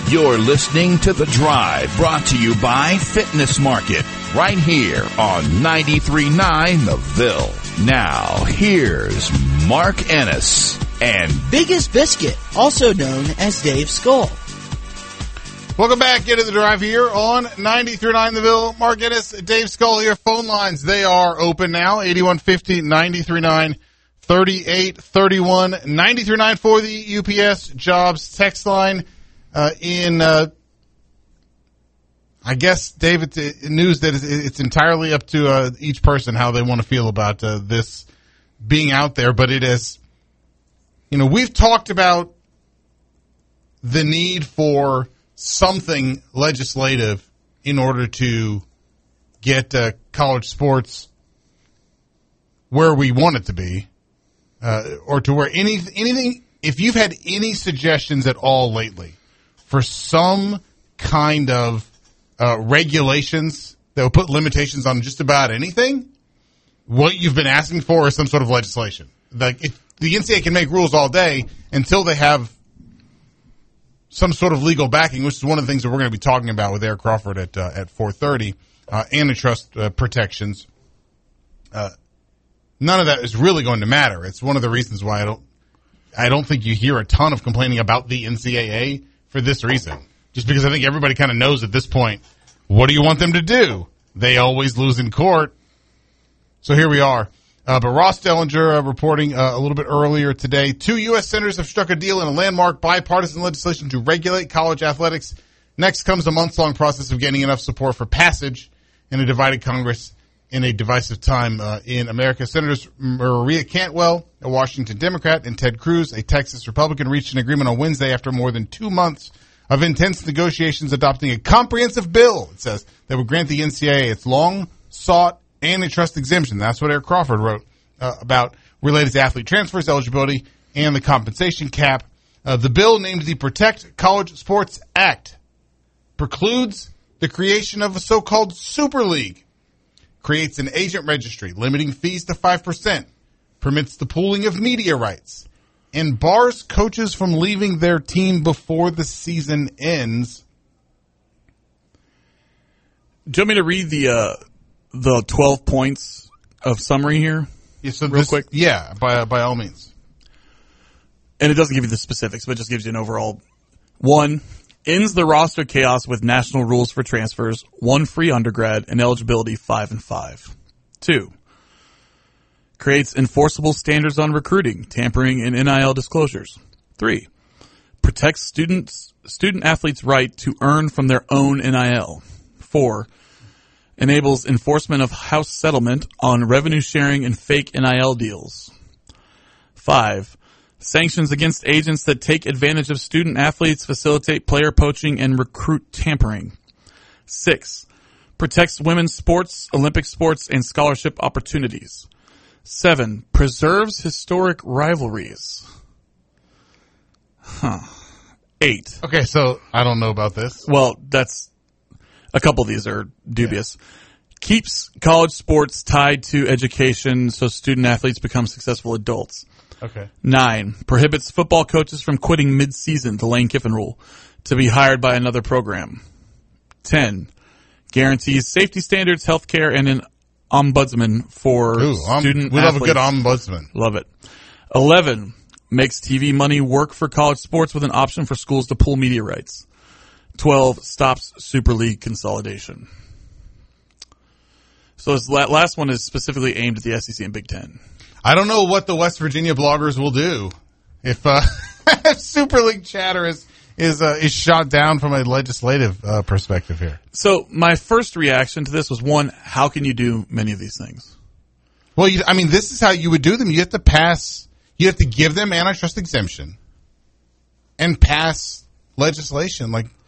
You're listening to The Drive, brought to you by Fitness Market, right here on 93.9 The Ville. Now, here's Mark Ennis and Biggest Biscuit, also known as Dave Skull. Welcome back into The Drive here on 93.9 The Ville. Mark Ennis, Dave Skull here. Phone lines, they are open now. 8150 93.9 3831 93.9 for the UPS Jobs text line. I guess, David, news that it's entirely up to each person how they want to feel about this being out there. But it is, we've talked about the need for something legislative in order to get college sports where we want it to be, or to where anything. If you've had any suggestions at all lately for some kind of regulations that will put limitations on just about anything, what you've been asking for is some sort of legislation. Like, if the NCAA can make rules all day until they have some sort of legal backing, which is one of the things that we're going to be talking about with Eric Crawford at 4:30, antitrust protections. None of that is really going to matter. It's one of the reasons why I don't think you hear a ton of complaining about the NCAA for this reason. Just because I think everybody kind of knows at this point, what do you want them to do? They always lose in court. So here we are. But Ross Dellinger reporting a little bit earlier today, 2 U.S. senators have struck a deal in a landmark bipartisan legislation to regulate college athletics. Next comes a months-long process of getting enough support for passage in a divided Congress in a divisive time in America. Senators Maria Cantwell, a Washington Democrat, and Ted Cruz, a Texas Republican, reached an agreement on Wednesday after more than 2 months of intense negotiations, adopting a comprehensive bill, it says, that would grant the NCAA its long-sought antitrust exemption. That's what Eric Crawford wrote about, related to athlete transfers, eligibility, and the compensation cap. The bill, named the Protect College Sports Act, precludes the creation of a so-called Super League, creates an agent registry limiting fees to 5%, permits the pooling of media rights, and bars coaches from leaving their team before the season ends. Do you want me to read the 12 points of summary here? Yeah, so real quick? Yeah, by all means. And it doesn't give you the specifics, but it just gives you an overall. 1, ends the roster chaos with national rules for transfers, 1 free undergrad, and eligibility 5 and 5. 2, creates enforceable standards on recruiting, tampering, and NIL disclosures. 3, protects student athletes' right to earn from their own NIL. 4, enables enforcement of house settlement on revenue sharing and fake NIL deals. 5, sanctions against agents that take advantage of student athletes, facilitate player poaching, and recruit tampering. 6, protects women's sports, Olympic sports, and scholarship opportunities. 7, preserves historic rivalries. 8. Okay, so I don't know about this. Well, a couple of these are dubious. Yeah. Keeps college sports tied to education so student athletes become successful adults. Okay. 9, prohibits football coaches from quitting mid-season, the Lane Kiffin rule, to be hired by another program. 10, guarantees safety standards, health care, and an ombudsman for student athletes. We love a good ombudsman. Love it. 11, makes TV money work for college sports with an option for schools to pool media rights. 12, stops Super League consolidation. So this last one is specifically aimed at the SEC and Big Ten. I don't know what the West Virginia bloggers will do if Super League chatter is shot down from a legislative perspective here. So my first reaction to this was, 1, how can you do many of these things? Well, this is how you would do them. You have to give them antitrust exemption and pass legislation. Like,